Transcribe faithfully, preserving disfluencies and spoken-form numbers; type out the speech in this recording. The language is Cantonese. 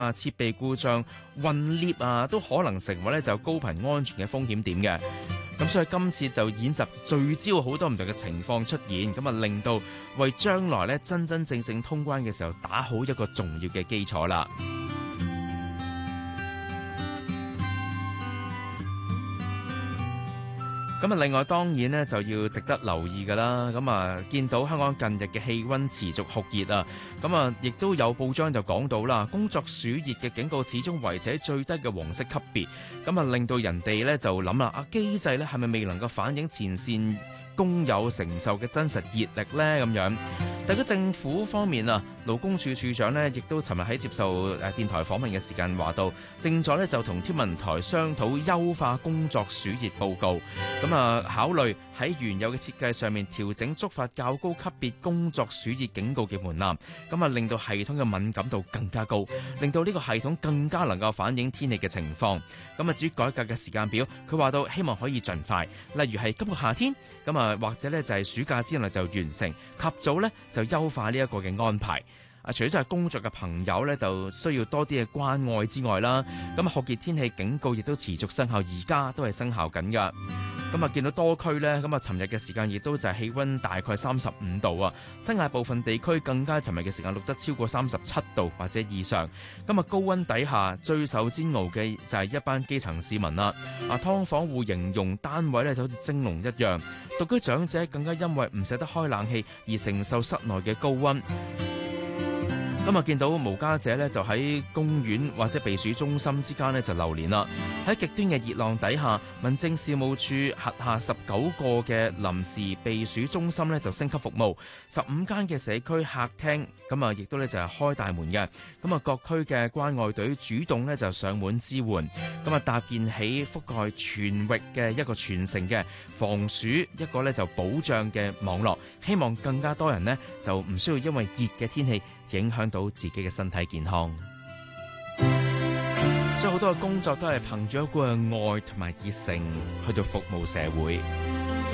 啊、設備故障、困 lift 啊，都可能成為咧就高頻安全嘅風險點嘅。咁所以今次就演習聚焦好多唔同嘅情況出現，咁啊令到為將來咧真真正正通關嘅時候打好一個重要嘅基礎啦。咁啊，另外當然咧就要值得留意㗎啦。咁啊，見到香港近日嘅氣温持續酷熱啊，咁啊，亦都有報章就講到啦，工作暑熱嘅警告始終維持喺最低嘅黃色級別，咁啊，令到人哋咧就諗啦，啊機制咧係咪未能夠反映前線工友承受嘅真實熱力呢？咁樣，特區政府方面啊，勞工處處長呢亦都尋日喺接受誒電台訪問嘅時間話到，正在呢就同天文台商討優化工作暑熱報告，咁啊考慮喺原有嘅設計上面調整觸發較高級別工作暑熱警告嘅門檻，咁啊令到系統嘅敏感度更加高，令到呢個系統更加能夠反映天氣嘅情況。咁啊至於改革嘅時間表，佢話到希望可以盡快，例如係今個夏天，咁啊或者咧就係暑假之內就完成，及早咧就優化呢一個嘅安排。啊，除咗係工作嘅朋友咧，就需要多啲嘅關愛之外啦，咁啊酷熱天氣警告亦都持續生效，而家都係生效緊噶。咁啊見到多區咧，咁啊尋日嘅時間亦都就係氣温大概三十五度啊，新界部分地區更加尋日嘅時間錄得超過三十七度或者以上。咁啊高温底下最受煎熬嘅就係一班基層市民啦。啊劏房戶形容單位咧就好似蒸籠一樣，獨居長者更加因為唔捨得開冷氣而承受室內嘅高温。今日見到無家者咧，就喺公園或者避暑中心之間咧就流連啦。喺極端嘅熱浪底下，民政事務處轄下十九個嘅臨時避暑中心咧就升級服務，十五間嘅社區客廳咁啊，亦都咧就係開大門嘅。咁啊，各區嘅關愛隊主動咧就上門支援，咁啊搭建起覆蓋全域嘅一個全城嘅防暑一個咧就保障嘅網絡，希望更加多人呢就唔需要因為熱嘅天氣影響到自己嘅身體健康。所以好多嘅工作都係憑住一股愛同埋熱誠去到服務社會。